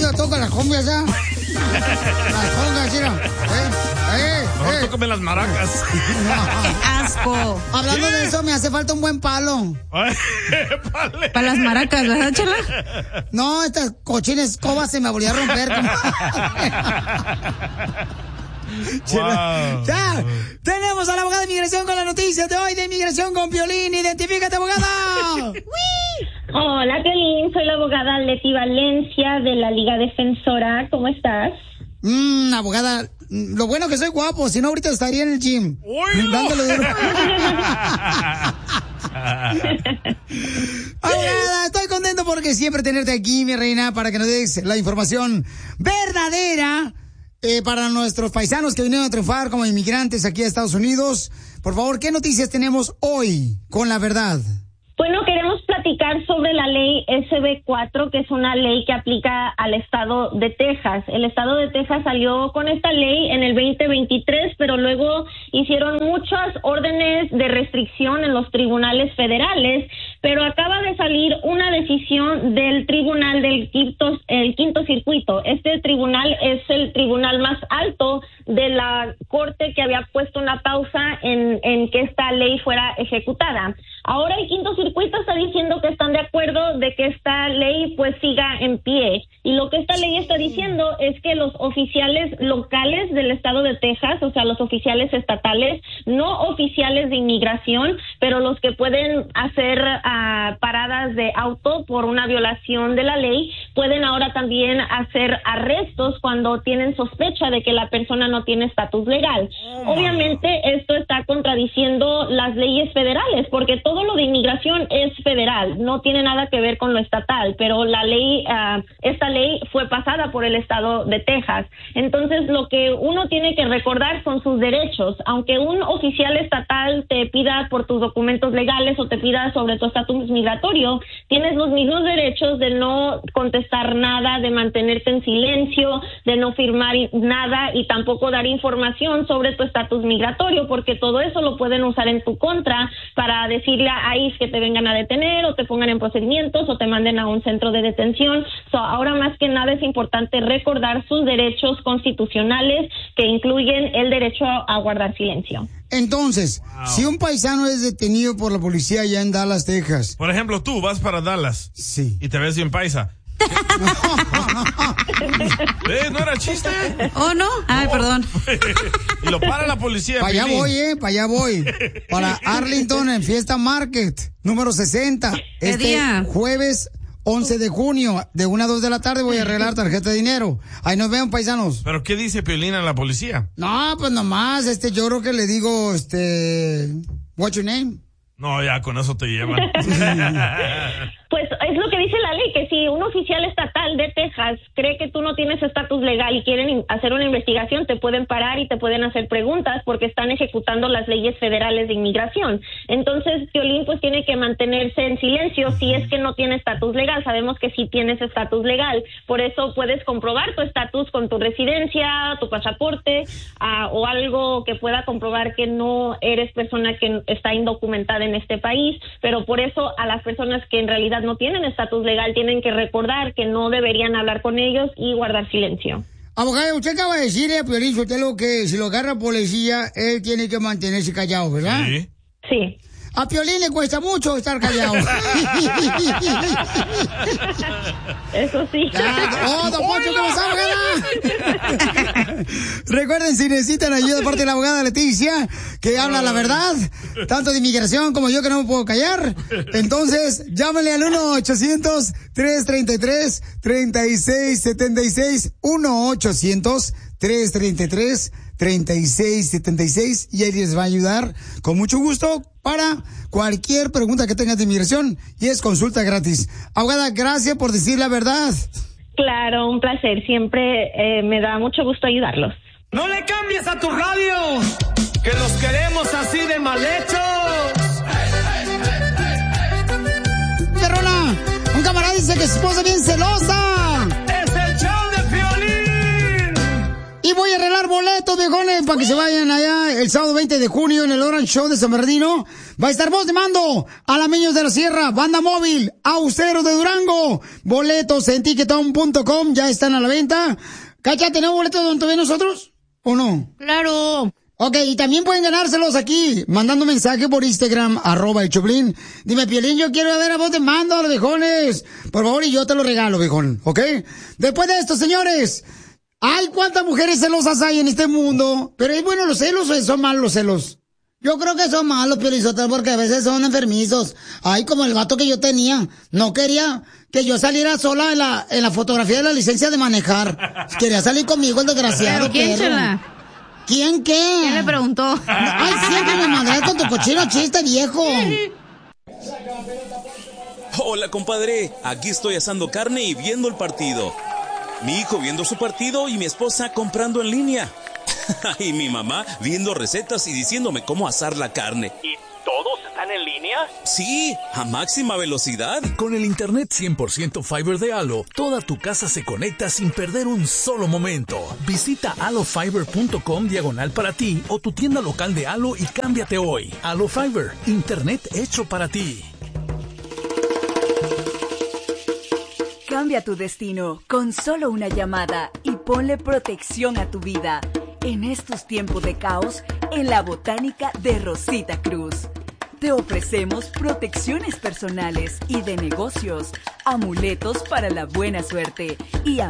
yo toco las cumbias ya. Las congas, mira. Mejor tócame las maracas. ¡Qué asco! Hablando de eso, me hace falta un buen palo. Para las maracas, ¿verdad, Chela? No, estas cochinas escobas se me volvió a romper. Wow. Ya, tenemos a la abogada de inmigración con las noticias de hoy de inmigración con Piolín. Identifícate, abogada. Hola, Piolín, soy la abogada Leti Valencia de la Liga Defensora. ¿Cómo estás? Abogada, lo bueno que soy guapo, si no ahorita estaría en el gym. Dándole duro. Abogada, estoy contento porque siempre tenerte aquí, mi reina, para que nos des la información verdadera para nuestros paisanos que vinieron a triunfar como inmigrantes aquí a Estados Unidos. Por favor, ¿qué noticias tenemos hoy con la verdad? Bueno, queremos platicar sobre la ley SB4, que es una ley que aplica al estado de Texas. El estado de Texas salió con esta ley en el 2023, pero luego hicieron muchas órdenes de restricción en los tribunales federales, pero acaba de salir una decisión del tribunal del quinto circuito. Este tribunal es el tribunal más alto de la corte que había puesto una pausa en que esta ley fuera ejecutada. Ahora el quinto circuito está diciendo que están de acuerdo de que esta ley pues siga en pie. Y lo que esta ley está diciendo es que los oficiales locales del estado de Texas, o sea, los oficiales estatales, no oficiales de inmigración, pero los que pueden hacer paradas de auto por una violación de la ley, pueden ahora también hacer arrestos cuando tienen sospecha de que la persona no tiene estatus legal. Obviamente esto está contradiciendo las leyes federales, porque todo lo de inmigración es federal, no tiene nada que ver con lo estatal, pero la ley, esta ley fue pasada por el estado de Texas. Entonces, lo que uno tiene que recordar son sus derechos. Aunque un oficial estatal te pida por tus documentos legales o te pida sobre tu estatus migratorio, tienes los mismos derechos de no contestar nada, de mantenerte en silencio, de no firmar nada y tampoco dar información sobre tu estatus migratorio, porque todo eso lo pueden usar en tu contra para decirle a ICE que te vengan a detener o te pongan en procedimientos o te manden a un centro de detención. Ahora más que nada es importante recordar sus derechos constitucionales, que incluyen el derecho a guardar silencio. Entonces, si un paisano es detenido por la policía allá en Dallas, Texas. Por ejemplo, tú vas para Dallas. Sí. Y te ves bien paisa. ¿No era chiste? ¿Oh, no? Ay, perdón. Y lo para la policía. Para allá voy, para allá voy. Para Arlington en Fiesta Market, número 60. ¿Qué día? Jueves 11 de junio, de 1 a 2 de la tarde voy a arreglar tarjeta de dinero. Ahí nos vemos, paisanos. ¿Pero qué dice Piolín a la policía? No, pues nomás, yo creo que le digo, what's your name? No, ya con eso te llevan. Pues es lo que dice la ley, que si un oficial estatal de Texas cree que tú no tienes estatus legal y quieren hacer una investigación, te pueden parar y te pueden hacer preguntas porque están ejecutando las leyes federales de inmigración. Entonces, Piolín pues tiene que mantenerse en silencio si es que no tiene estatus legal. Sabemos que sí tienes estatus legal, por eso puedes comprobar tu estatus con tu residencia, tu pasaporte, o algo que pueda comprobar que no eres persona que está indocumentada en este país, pero por eso a las personas que en realidad no tienen estatus legal tienen que recordar que no deberían hablar con ellos y guardar silencio. Abogado, usted acaba de decirle a Piolín Sotelo que si lo agarra policía, él tiene que mantenerse callado, ¿verdad? Sí. Sí. A Piolín le cuesta mucho estar callado. Eso sí. ¡Oh, don Poncho, cómo sabe! Recuerden, si necesitan ayuda de parte de la abogada Leticia, que habla la verdad, tanto de inmigración como yo que no me puedo callar, entonces llámenle al 1-800-333-3676, 1-800-333-3676, y él les va a ayudar con mucho gusto para cualquier pregunta que tengas de inmigración, y es consulta gratis. Abogada, gracias por decir la verdad. Claro, un placer. Siempre me da mucho gusto ayudarlos. No le cambies a tu radio, que los queremos así de mal hechos. Perrona, un camarada dice que su esposa es bien celosa. Es el show de Piolín. Y voy a arreglar regalar boletos, viejones, para que se vayan allá el sábado 20 de junio en el Orange Show de San Bernardino. Va a estar Voz de Mando, Alameños de la Sierra, Banda Móvil, Austeros de Durango. Boletos en Ticketown.com ya están a la venta. Cacha, ¿tenemos boletos donde todavía nosotros? ¿O no? Claro. Ok, y también pueden ganárselos aquí, mandando mensaje por Instagram, @el Choplin. Dime, Piolín, yo quiero ver a Voz de Mando, a los viejones. Por favor, y yo te lo regalo, viejón, ¿ok? Después de esto, señores, ay, cuántas mujeres celosas hay en este mundo. Pero es bueno los celos o son malos los celos. Yo creo que son malos, Piolizotelo, porque a veces son enfermizos. Ay, como el vato que yo tenía. No quería que yo saliera sola en la fotografía de la licencia de manejar. Quería salir conmigo el desgraciado. ¿Quién, Chela? ¿Quién qué? ¿Quién le preguntó? Ay, siempre me mandé con tu cochino chiste, viejo. Hola, compadre. Aquí estoy asando carne y viendo el partido. Mi hijo viendo su partido y mi esposa comprando en línea. Y mi mamá viendo recetas y diciéndome cómo asar la carne. ¿Y todos están en línea? Sí, a máxima velocidad. Con el internet 100% Fiber de Halo, toda tu casa se conecta sin perder un solo momento. Visita halofiber.com diagonal para ti o tu tienda local de Halo y cámbiate hoy. Halo Fiber, internet hecho para ti. Cambia tu destino con solo una llamada y ponle protección a tu vida. En estos tiempos de caos, en la Botánica de Rosita Cruz. Te ofrecemos protecciones personales y de negocios, amuletos para la buena suerte y